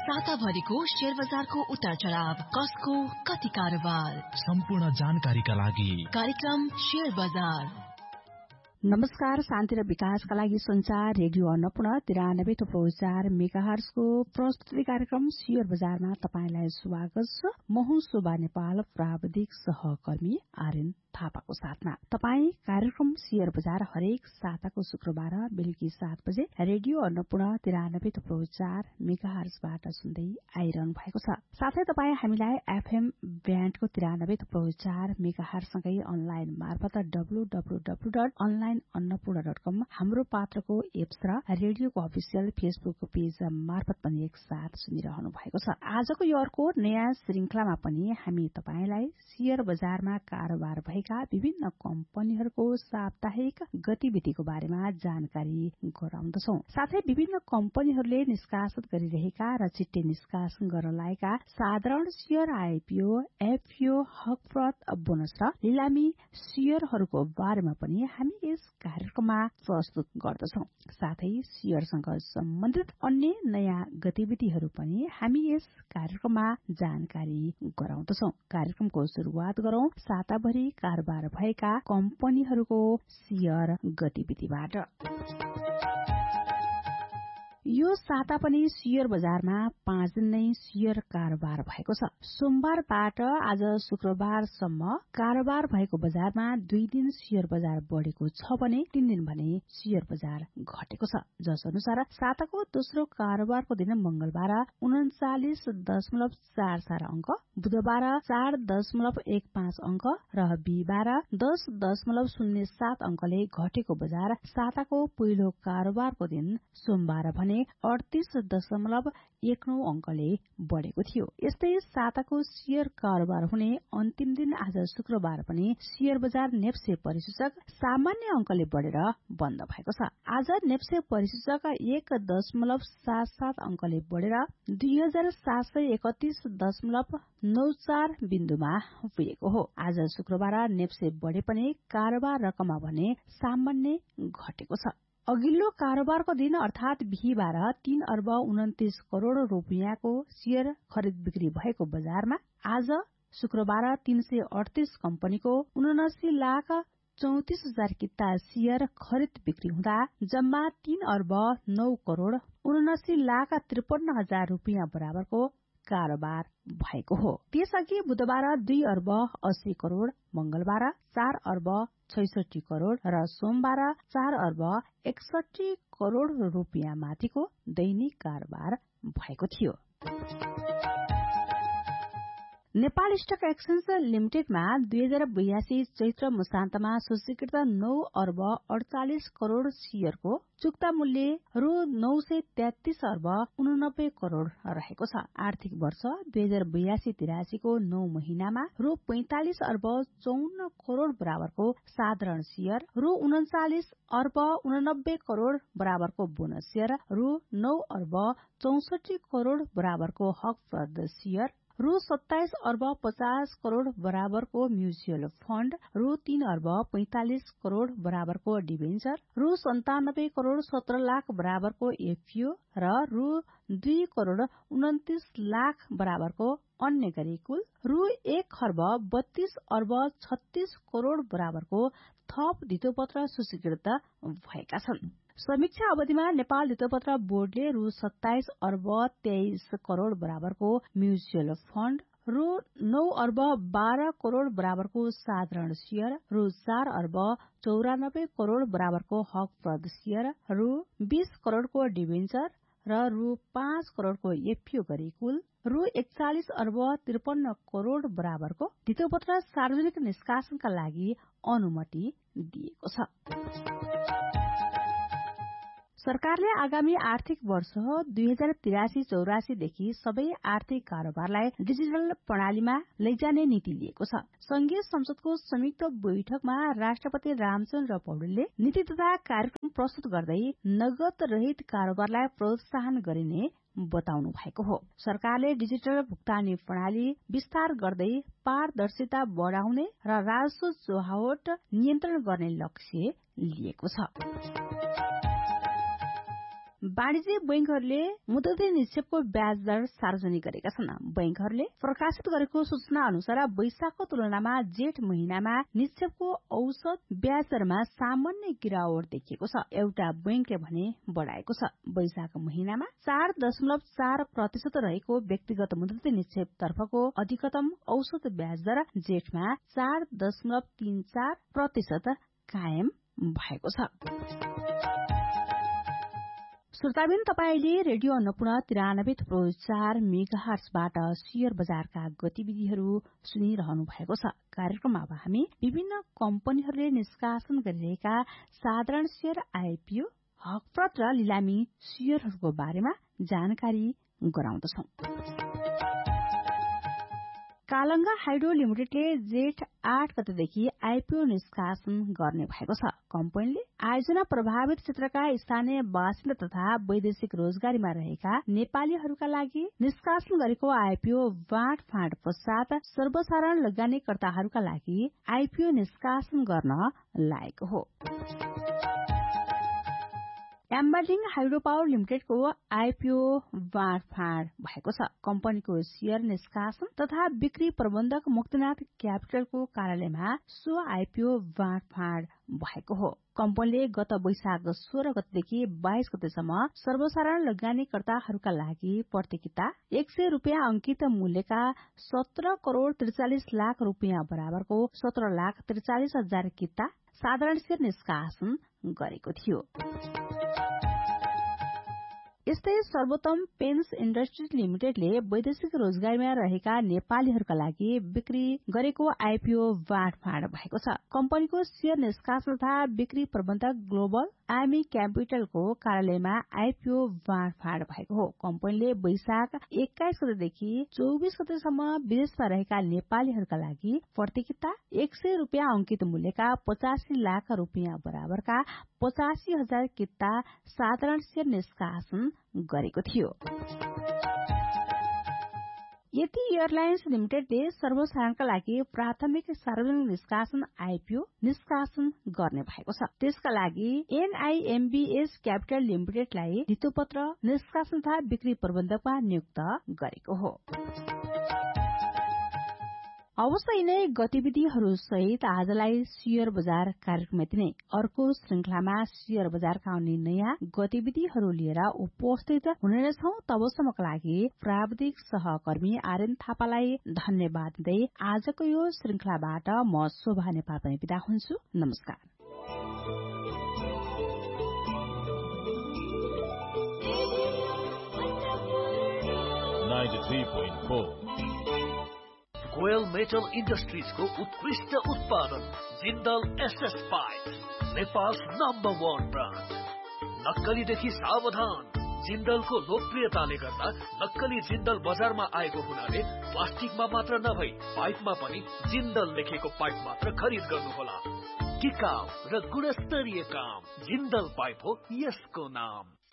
साताभरिको share बजारको उतार चढाव, कसको कति कारोबार, सम्पूर्ण जानकारीका लागि कार्यक्रम शेयर बजार। नमस्कार, शान्ति र विकासका लागि संचार रेडियो अन्नपूर्ण 93.4 मेगाहर्जको प्रस्तुति कार्यक्रम शेयर बजारमा तपाईंलाई स्वागत छ। म हुँ शोभा नेपाल, प्राविधिक सहकर्मी आर्यन थापाको साथमा। तपाई कार्यक्रम शेयर बजार हरेक साताको शुक्रबार बेलुकी 7 बजे रेडियो अन्नपूर्ण 93.4 मेगाहर्जबाट सुन्दै आइरहनु भएको छ। साथै तपाई हामीलाई एफएम ब्यान्डको 93.4 मेगाहर्जसँगै अनलाइन मार्फत www.onlineannapurna.com हाम्रो पात्रको एप्स र रेडियोको अफिसियल फेसबुक पेज मार्फत पनि एकसाथ सुनिरहनु भएको छ। आजको यो अर्को नयाँ श्रृंखलामा पनि हामी तपाईलाई शेयर बजारमा कारोबार भएका विभिन्न कम्पनीहरूको साप्ताहिक गतिविधिको बारेमा जानकारी गराउँदछौं। साथै विभिन्न कम्पनीहरूले निष्कासित गरिरहेका र छिट्टै निष्कासन गर्न लागेका साधारण शेयर, आईपीओ, एफपीओ, हकप्रत, बोनस र लिलामी शेयरहरूको बारेमा पनि हामी यस कार्यक्रममा प्रस्तुत गर्दछौं। साथै शेयरसँग सम्बन्धित अन्य नयाँ गतिविधिहरू पनि हामी यस कार्यक्रममा जानकारी गराउँदछौं। कार्यक्रमको शुरूआत गरौं साताभरि कारोबार भएका कम्पनीहरूको शेयर गतिविधिबाट। यो साता पनि शेयर बजारमा 5 दिन नै शेयर कारोबार भएको छ। सोमबारबाट आज शुक्रबारसम्म कारोबार भएको बजारमा 2 दिन शेयर बजार बढेको छ भने 3 दिन भने शेयर बजार घटेको छ। जस अनुसार साताको दोस्रो कारोबारको दिन मंगलबार 39.44 अंक, बुधबार 4.15 अंक र बिहीबार 10.07 अंकले घटेको बजार साताको पहिलो कारोबारको दिन सोमबार भने 38.19 अंकले बढेको थियो। यस्तै साताको शेयर कारोबार हुने अन्तिम दिन आज शुक्रबार पनि शेयर बजार नेप्से परिसूचक सामान्य अंकले बढेर बन्द भएको छ। आज नेप्से परिसूचक 1.77 अंकले बढेर 2731.94 बिन्दुमा पुगेको हो। आज शुक्रबार नेप्से बढे पनि कारोबार रकममा भने सामान्य घटेको छ। अघिल्लो कारोबारको दिन अर्थात बिहीबार 3 अर्ब 29 करोड़ रुपियाँको शेयर खरिद बिक्री भएको बजारमा आज शुक्रबार 338 कम्पनीको 79,34,000 किता शेयर खरिद बिक्री हुँदा जम्मा 3 अर्ब 9 करोड़ 79,53,000 रुपियाँ बराबरको कारोबार भएको हो। त्यसअघि बुधबार 2 अर्ब 80 करोड़, मंगलबार 4 अर्ब 66 करोड़ र सोमबार 4 अर्ब 61 करोड़ रुपियाँ माथिको दैनिक कारोबार भएको थियो। नेपाल स्टक एक्सचेन्ज लिमिटेडमा 2082 चैत्र मसान्तमा सूचीकृत 9 अर्ब 48 करोड़ शेयरको चुक्ता मूल्य रु 933 अर्ब 89 करोड़ रहेको छ। आर्थिक वर्ष 2082-83 को 9 महिनामा रु 45 अर्ब 54 करोड़ बराबरको साधारण शेयर, रु 39 अर्ब 89 करोड़ बराबरको बोनस शेयर, रु 9 अर्ब 64 करोड़ बराबरको हकप्रद शेयर, रु 27 अर्ब 50 करोड़ बराबरको म्युचुअल फण्ड, रु 3 अर्ब 45 करोड़ बराबरको डिबेन्चर, रु 97 करोड़ 17 लाख बराबरको एफपीओ र रु 2 करोड़ 29 लाख बराबरको अन्य गरी कुल रु 1 खर्ब 32 अर्ब 36 करोड़ बराबरको थप धितोपत्र सूचीकृत भएका छन्। समीक्षा अवधिमा नेपाल धितोपत्र बोर्डले रु 27 अर्ब 23 करोड़ बराबरको म्युचुअल फण्ड, रु 9 अर्ब 12 करोड़ बराबरको साधारण शेयर, रु 4 अर्ब 94 करोड़ बराबरको हकप्रद शेयर, रु 20 करोड़को डिबेन्चर र रु 5 करोड़को एफपीओ गरी कुल रु 41 अर्ब 53 करोड़ बराबरको धितोपत्र सार्वजनिक निष्कासनका लागि अनुमति दिएको छ। सरकारले आगामी आर्थिक वर्ष 2083-84 देखि सबै आर्थिक कारोबारलाई डिजिटल प्रणालीमा लैजाने नीति लिएको छ। संघीय संसदको संयुक्त बैठकमा राष्ट्रपति रामचन्द्र पौडेलले नीति तथा कार्यक्रम प्रस्तुत गर्दै नगद रहित कारोबारलाई प्रोत्साहन गरिने बताउनु भएको हो। सरकारले डिजिटल भुक्तानी प्रणाली विस्तार गर्दै पारदर्शिता बढाउने र राजस्व जोहावट नियन्त्रण गर्ने लक्ष्य लिएको छ। वाणिज्य बैंकहरूले मुद्दती निक्षेपको ब्याज दर सार्वजनिक गरेका छन्। बैंकहरूले प्रकाशित गरेको सूचना अनुसार वैशाखको तुलनामा जेठ महिनामा निक्षेपको औसत ब्याज दरमा सामान्य गिरावट देखिएको छ। एउटा बैंकले भने बढाएको छ। वैशाख महिनामा 4.4% रहेको व्यक्तिगत मुद्दती निक्षेप तर्फको अधिकतम औसत ब्याज दर जेठमा 4.34% कायम भएको छ। श्रोताबिन, तपाईले रेडियो अन्नपूर्ण 93.4 मेगाहर्जबाट शेयर बजारका गतिविधिहरू सुनिरहनु भएको छ। कार्यक्रममा अब हामी विभिन्न कम्पनीहरूले निष्कासन गरिरहेका साधारण शेयर, आईपीओ, हकप्रत र लिलामी शेयरहरूको बारेमा जानकारी गराउँदछौं। कालंगा हाइड्रो लिमिटेडले जेठ 8 गतेदेखि आईपीओ निष्कासन गर्ने भएको छ। कम्पनीले आयोजना प्रभावित क्षेत्रका स्थानीय बासिन्दा तथा वैदेशिक रोजगारीमा रहेका नेपालीहरूका लागि निष्कासन गरेको आईपीओ बाँडफाँड पश्चात सर्वसाधारण लगानीकर्ताहरूका लागि आईपीओ निष्कासन गर्न लागेको हो। एम्बालिङ हाइड्रो पावर लिमिटेडको आईपीओ बाँडफाँड भएको छ। कम्पनीको शेयर निष्कासन तथा बिक्री प्रबन्धक मुक्तिनाथ क्यापिटलको कार्यालयमा सो आईपीओ बाँडफाँड भएको हो। कम्पनीले गत वैशाख 16 गतेदेखि 22 गतेसम्म सर्वसाधारण लगानीकर्ताहरूका लागि प्रतिकिता 100 रुपियाँ अंकित मूल्यका 17 करोड़ 43 लाख रुपियाँ बराबरको 17,43,000 किता साधारण शेयर निष्कासन गरेको थियो। यस्तै सर्वोत्तम पेन्स इन्डस्ट्रिज लिमिटेडले वैदेशिक रोजगारीमा रहेका नेपालीहरूका लागि बिक्री गरेको आईपीओ बाँडफाँड भएको छ। कम्पनीको शेयर निष्कासन तथा बिक्री प्रबन्धक ग्लोबल आर्मी क्यापिटलको कार्यालयमा आईपीओ बाँडफाँड भएको हो। कम्पनीले वैशाख 21 गतेदेखि 24 गतेसम्म विदेशमा रहेका नेपालीहरूका लागि प्रतिकिता 100 रुपियाँ अंकित मूल्यका 85 लाख रुपियाँ बराबरका 85,000 किता साधारण शेयर निष्कासन गरेको थियो। यति एयरलाइन्स लिमिटेडले सर्वसाधारणका लागि प्राथमिक सार्वजनिक निष्कासन आईपीओ निष्कासन गर्ने भएको छ। त्यसका लागि एनआईएमबीएस क्यापिटल लिमिटेडलाई धितोपत्र निष्कासन तथा बिक्री प्रबन्धकमा नियुक्त गरेको हो। अवश्य यिनै गतिविधिहरू सहित आजलाई शेयर बजार कार्यक्रम यति नै। अर्को श्रृंखलामा शेयर बजारका अन्य नयाँ गतिविधिहरू लिएर उपस्थित हुने नै छौं। तबसम्मका लागि प्राविधिक सहकर्मी आर्यन थापालाई धन्यवाद दिँदै आजको यो श्रृंखलाबाट म शोभा नेपाल पनि बिदा हुन्छु। नमस्कार। गोयल मेटल इन्डस्ट्रिजको उत्कृष्ट उत्पादन Jindal SS pipe, Nepal number 1 brand. नक्कलीदेखि सावधान। जिन्दलको लोकप्रियताले गर्दा नक्कली जिन्दल बजारमा आएको हुनाले प्लास्टिकमा मात्र नभई पाइपमा पनि जिन्दल लेखेको पाइप मात्र खरिद गर्नुहोला। टिकाउ र गुणस्तरीय काम जिन्दल पाइप हो यसको नाम।